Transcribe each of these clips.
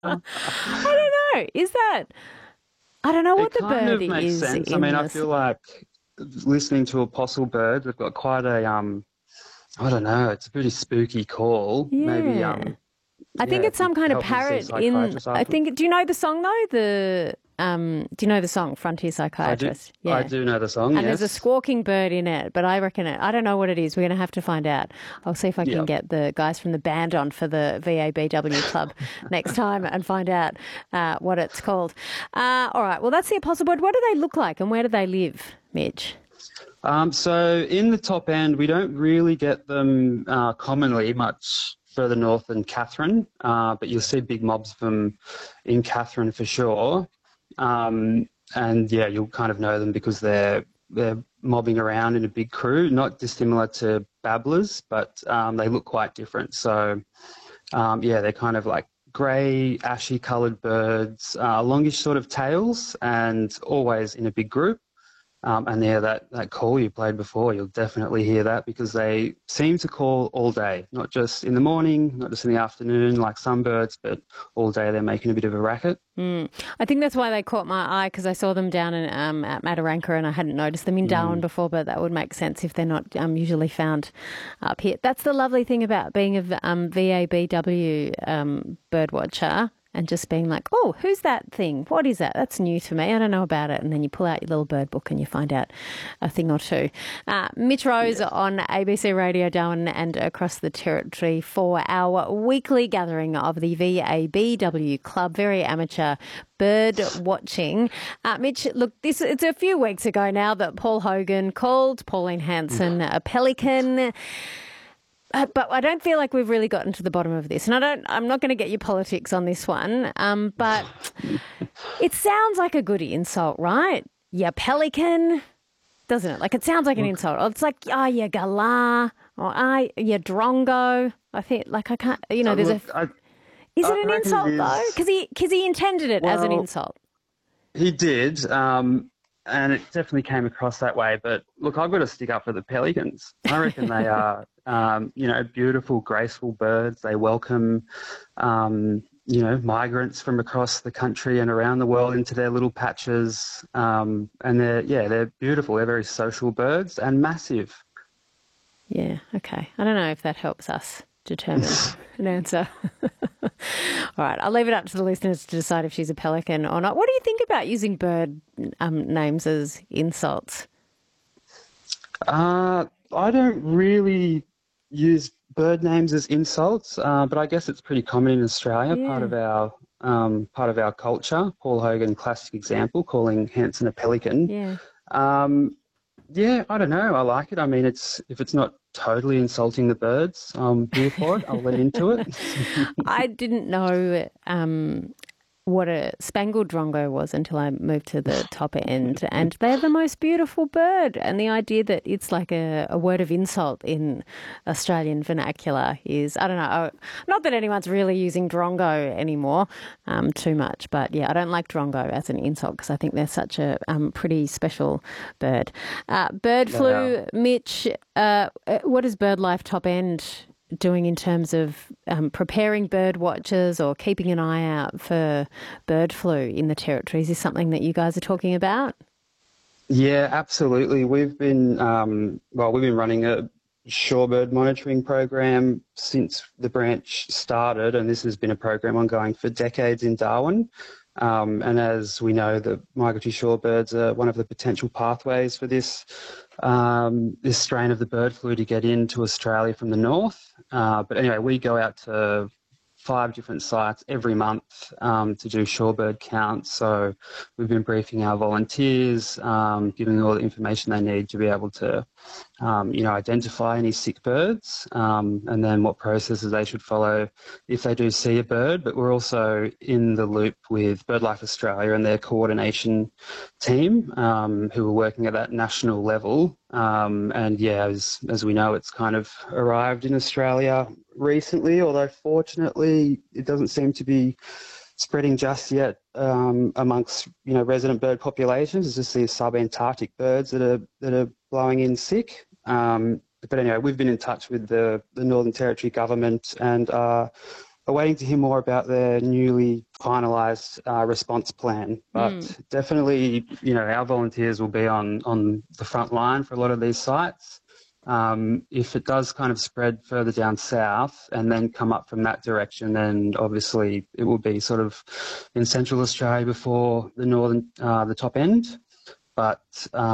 I don't know. Is that? I don't know It what the kind bird of makes is sense. I mean, in I this. feel like listening to apostle birds, they've got quite a I don't know, it's a pretty spooky call. Maybe Yeah. I think yeah, it's if you some kind of help me see a parrot in. psychiatrist I after. think. Do you know the song though? Do you know the song Frontier I do Psychiatrist? I Yeah. do know the song, And there's a yes. squawking bird in it, but I reckon it. I don't know what it is. We're going to have to find out. I'll see if I can Yeah. get the guys from the band on for the VABW club next time and find out what it's called. All right. Well, that's the apostle bird. What do they look like and where do they live, Mitch? So in the top end, we don't really get them commonly much further north than Catherine, but you'll see big mobs of them in Catherine for sure. And yeah, you'll kind of know them because they're mobbing around in a big crew, not dissimilar to babblers, but they look quite different. So yeah, they're kind of like grey, ashy coloured birds, longish sort of tails, and always in a big group. And yeah, that call you played before, you'll definitely hear that because they seem to call all day, not just in the morning, not just in the afternoon like some birds, but all day they're making a bit of a racket. Mm. I think that's why they caught my eye because I saw them down at Mataranka and I hadn't noticed them in Darwin Mm. before, but that would make sense if they're not usually found up here. That's the lovely thing about being a VABW bird watcher and just being like, oh, who's that thing? What is that? That's new to me. I don't know about it. And then you pull out your little bird book and you find out a thing or two. Mitch Rose Yeah. on ABC Radio Darwin and across the territory for our weekly gathering of the VABW Club, very amateur bird watching. Mitch, look, it's a few weeks ago now that Paul Hogan called Pauline Hanson a pelican. But I don't feel like we've really gotten to the bottom of this, and I'm not going to get your politics on this one. But it sounds like a good insult, right? Yeah, pelican, doesn't it? Like it sounds like an Look, insult. It's like, oh, yeah, galah, or yeah, drongo. I think like I can't. There's a. look, I, Is it I an reckon it insult though? is. Because he intended it as an Well, insult. he did, and it definitely came across that way. But look, I've got to stick up for the pelicans. I reckon they are, beautiful, graceful birds. They welcome, migrants from across the country and around the world into their little patches. And they're beautiful. They're very social birds and massive. Yeah. Okay. I don't know if that helps us determine an answer. All right, I'll leave it up to the listeners to decide if she's a pelican or not. What do you think about using bird names as insults? I don't really use bird names as insults, but I guess it's pretty common in Australia, Yeah, part of our culture. Paul Hogan, classic example, calling Hanson a pelican. yeah. Um, yeah, I don't know. I like it. I mean, if it's not totally insulting the birds, I'm here for it. I'll let into it. I didn't know what a spangled drongo was until I moved to the top end, and they're the most beautiful bird. And the idea that it's like a word of insult in Australian vernacular is, I don't know, not that anyone's really using drongo anymore too much, but yeah, I don't like drongo as an insult because I think they're such a pretty special bird. Bird They are. flu, Mitch, what is BirdLife Top End doing in terms of preparing bird watchers or keeping an eye out for bird flu in the territory? Is this something that you guys are talking about? Yeah, absolutely. We've been running a shorebird monitoring program since the branch started, and this has been a program ongoing for decades in Darwin. And as we know, the migratory shorebirds are one of the potential pathways for this strain of the bird flu to get into Australia from the north. But anyway, we go out to 5 different sites every month to do shorebird counts. So we've been briefing our volunteers, giving them all the information they need to be able to, identify any sick birds, and then what processes they should follow if they do see a bird. But we're also in the loop with BirdLife Australia and their coordination team, who are working at that national level. And yeah, as we know, it's kind of arrived in Australia recently, although fortunately it doesn't seem to be spreading just yet amongst resident bird populations. It's just these subantarctic birds that are blowing in sick. But anyway, we've been in touch with the Northern Territory government and are are waiting to hear more about their newly finalised response plan. But definitely, our volunteers will be on the front line for a lot of these sites. If it does kind of spread further down south and then come up from that direction, then obviously it will be sort of in Central Australia before the top end. But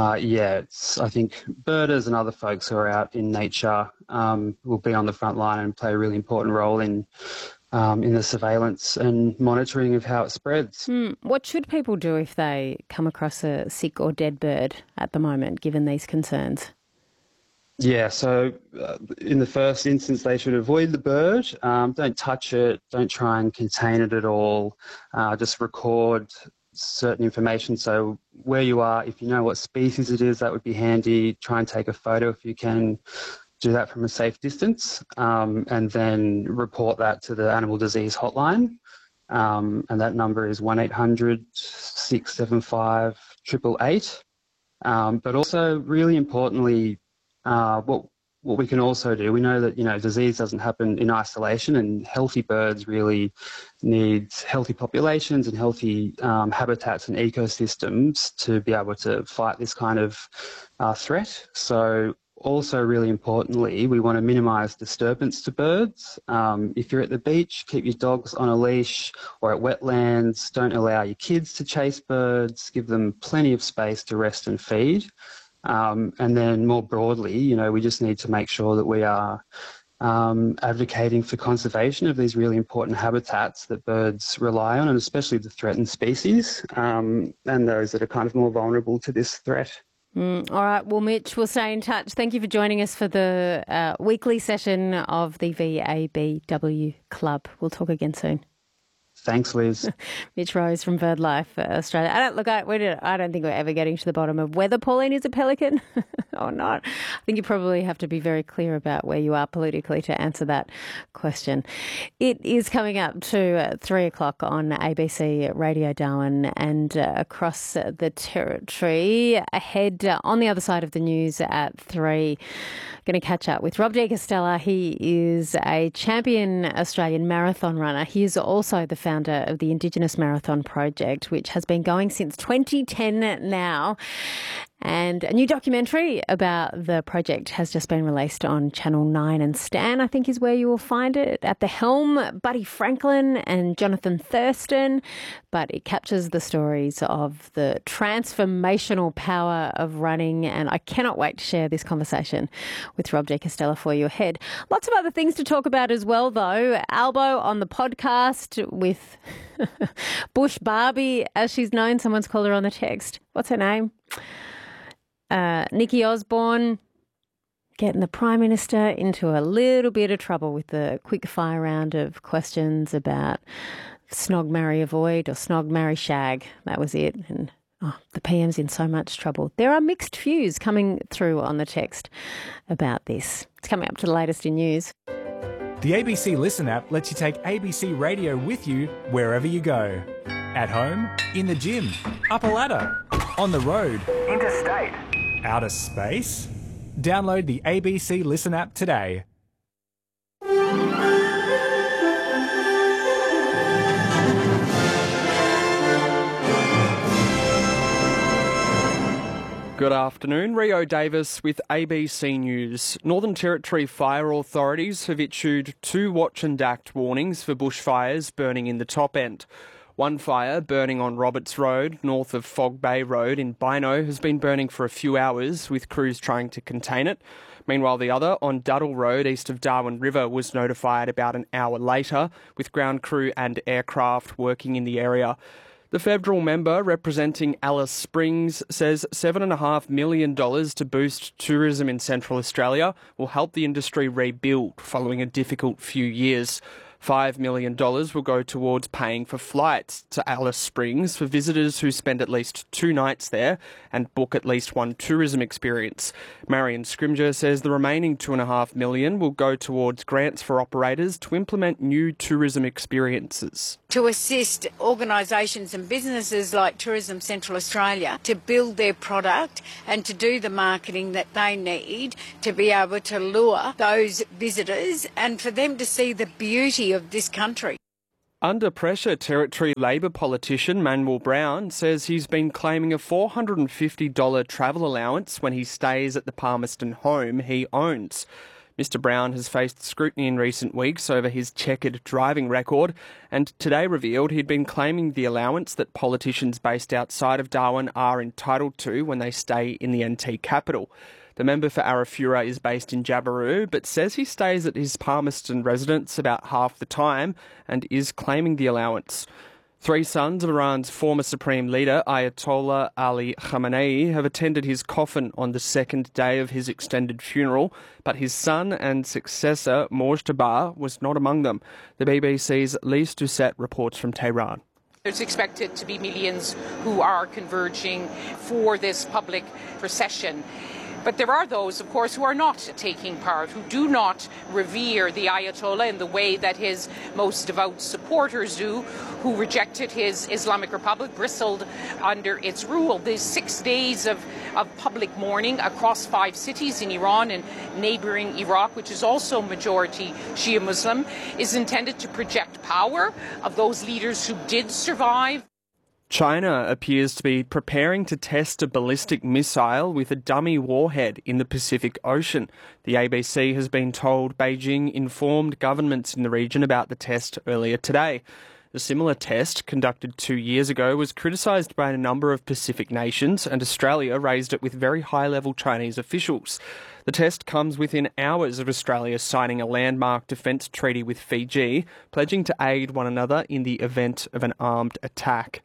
I think birders and other folks who are out in nature will be on the front line and play a really important role in the surveillance and monitoring of how it spreads. What should people do if they come across a sick or dead bird at the moment, given these concerns? Yeah, so in the first instance, they should avoid the bird. Don't touch it. Don't try and contain it at all. Just record certain information. So where you are, if you know what species it is, that would be handy. Try and take a photo if you can. Do that from a safe distance, and then report that to the animal disease hotline. And that number is 1800 675 888. But also, really importantly, what we can also do, we know that, disease doesn't happen in isolation, and healthy birds really need healthy populations and healthy habitats and ecosystems to be able to fight this kind of threat. So also, really importantly, we want to minimise disturbance to birds. If you're at the beach, keep your dogs on a leash, or at wetlands, don't allow your kids to chase birds, give them plenty of space to rest and feed. And then more broadly, we just need to make sure that we are advocating for conservation of these really important habitats that birds rely on, and especially the threatened species, and those that are kind of more vulnerable to this threat. All right. Well, Mitch, we'll stay in touch. Thank you for joining us for the weekly session of the VABW Club. We'll talk again soon. Thanks, Liz. Mitch Rose from BirdLife Australia. I don't think we're ever getting to the bottom of whether Pauline is a pelican or not. I think you probably have to be very clear about where you are politically to answer that question. It is coming up to 3 o'clock on ABC Radio Darwin and across the territory. Ahead on the other side of the news at 3. Going to catch up with Rob de Castella. He is a champion Australian marathon runner. He is also the founder of the Indigenous Marathon Project, which has been going since 2010 now. And a new documentary about the project has just been released on Channel 9, and Stan, I think, is where you will find it. At the helm, Buddy Franklin and Jonathan Thurston, but it captures the stories of the transformational power of running, and I cannot wait to share this conversation with Rob de Castella for you ahead. Lots of other things to talk about as well, though. Albo on the podcast with Bush Barbie, as she's known. Someone's called her on the text. What's her name? Nikki Osborne getting the Prime Minister into a little bit of trouble with the quick fire round of questions about snog, marry, avoid, or snog, marry, shag. That was it. And the PM's in so much trouble. There are mixed views coming through on the text about this. It's coming up to the latest in news. The ABC Listen app lets you take ABC Radio with you wherever you go. At home, in the gym, up a ladder, on the road, interstate, outer space. Download the ABC Listen app today. Good afternoon, Rio Davis with ABC News. Northern Territory fire authorities have issued 2 watch and act warnings for bushfires burning in the top end. One fire burning on Roberts Road, north of Fog Bay Road in Bynoe, has been burning for a few hours, with crews trying to contain it. Meanwhile, the other, on Duddle Road, east of Darwin River, was notified about an hour later, with ground crew and aircraft working in the area. The federal member representing Alice Springs says $7.5 million to boost tourism in Central Australia will help the industry rebuild following a difficult few years. $5 million will go towards paying for flights to Alice Springs for visitors who spend at least 2 nights there and book at least one tourism experience. Marion Scrimger says the remaining $2.5 million will go towards grants for operators to implement new tourism experiences. To assist organisations and businesses like Tourism Central Australia to build their product and to do the marketing that they need to be able to lure those visitors and for them to see the beauty beauty of this country. Under pressure, Territory Labor politician Manuel Brown says he's been claiming a $450 travel allowance when he stays at the Palmerston home he owns. Mr Brown has faced scrutiny in recent weeks over his checkered driving record and today revealed he'd been claiming the allowance that politicians based outside of Darwin are entitled to when they stay in the NT capital. The member for Arafura is based in Jabiru, but says he stays at his Palmerston residence about half the time and is claiming the allowance. 3 sons of Iran's former supreme leader, Ayatollah Ali Khamenei, have attended his coffin on the second day of his extended funeral, but his son and successor, Mojtaba, was not among them. The BBC's Lise Doucette reports from Tehran. There's expected to be millions who are converging for this public procession. But there are those, of course, who are not taking part, who do not revere the Ayatollah in the way that his most devout supporters do, who rejected his Islamic Republic, bristled under its rule. There's 6 days of public mourning across 5 cities in Iran and neighbouring Iraq, which is also majority Shia Muslim, is intended to project power of those leaders who did survive. China appears to be preparing to test a ballistic missile with a dummy warhead in the Pacific Ocean. The ABC has been told Beijing informed governments in the region about the test earlier today. A similar test, conducted 2 years ago, was criticised by a number of Pacific nations, and Australia raised it with very high-level Chinese officials. The test comes within hours of Australia signing a landmark defence treaty with Fiji, pledging to aid one another in the event of an armed attack.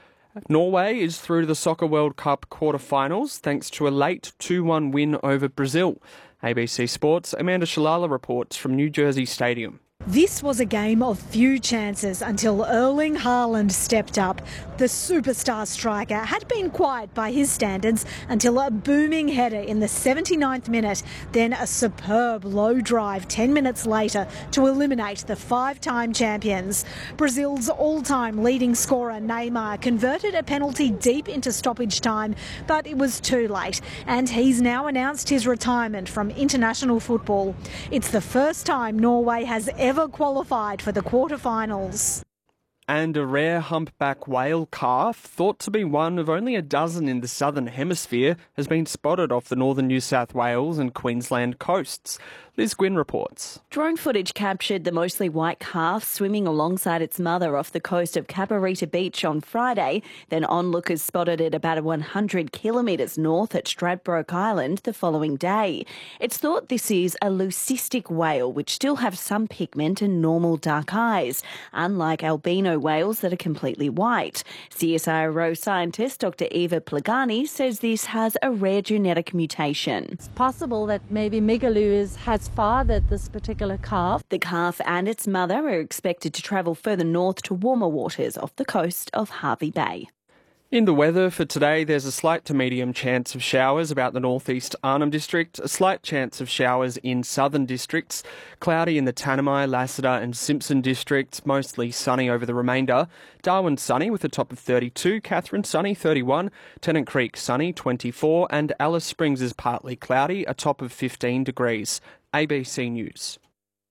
Norway is through to the Soccer World Cup quarter-finals thanks to a late 2-1 win over Brazil. ABC Sports' Amanda Shalala reports from New Jersey Stadium. This was a game of few chances until Erling Haaland stepped up. The superstar striker had been quiet by his standards until a booming header in the 79th minute, then a superb low drive 10 minutes later to eliminate the 5-time champions. Brazil's all-time leading scorer Neymar converted a penalty deep into stoppage time, but it was too late, and he's now announced his retirement from international football. It's the first time Norway has ever qualified for the quarterfinals. And a rare humpback whale calf, thought to be one of only a dozen in the southern hemisphere, has been spotted off the northern New South Wales and Queensland coasts. Liz Gwynn reports. Drone footage captured the mostly white calf swimming alongside its mother off the coast of Cabarita Beach on Friday. Then onlookers spotted it about 100 kilometres north at Stradbroke Island the following day. It's thought this is a leucistic whale, which still have some pigment and normal dark eyes, unlike albino whales that are completely white. CSIRO scientist Dr. Eva Plagani says this has a rare genetic mutation. It's possible that maybe Migaloo has fathered this particular calf. The calf and its mother are expected to travel further north to warmer waters off the coast of Hervey Bay. In the weather for today, there's a slight to medium chance of showers about the northeast Arnhem District, a slight chance of showers in southern districts, cloudy in the Tanami, Lassiter and Simpson districts, mostly sunny over the remainder. Darwin sunny with a top of 32, Katherine sunny 31, Tennant Creek sunny 24 and Alice Springs is partly cloudy, a top of 15 degrees. ABC News.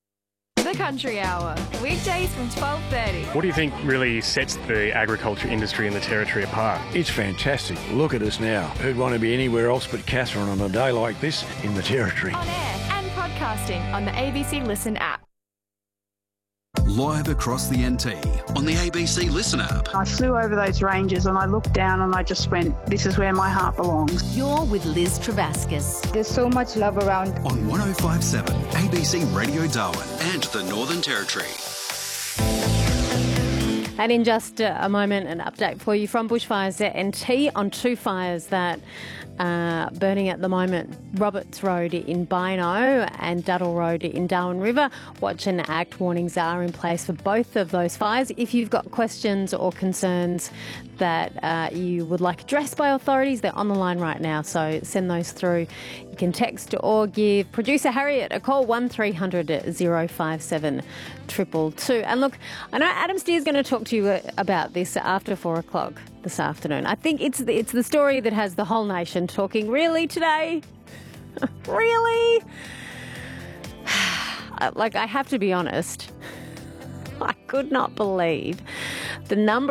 The Country Hour, weekdays from 12:30. What do you think really sets the agriculture industry in the Territory apart? It's fantastic. Look at us now. Who'd want to be anywhere else but Katherine on a day like this in the Territory? On air and podcasting on the ABC Listen app. Live across the NT on the ABC Listen app. I flew over those ranges and I looked down and I just went, this is where my heart belongs. You're with Liz Travascus. There's so much love around. On 105.7 ABC Radio Darwin and the Northern Territory. And in just a moment, an update for you from Bushfires NT on 2 fires that are burning at the moment. Roberts Road in Bynoe and Duddle Road in Darwin River. Watch and act warnings are in place for both of those fires. If you've got questions or concerns that you would like addressed by authorities, they're on the line right now, so send those through. You can text or give producer Harriet a call, 1300 057 222. And look, I know Adam Steer's going to talk to you about this after 4 o'clock this afternoon. I think it's the story that has the whole nation talking. Really today? Really? Like, I have to be honest. I could not believe the number